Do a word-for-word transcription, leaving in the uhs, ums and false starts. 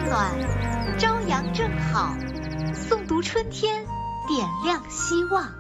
暖，朝阳正好，诵读春天，点亮希望。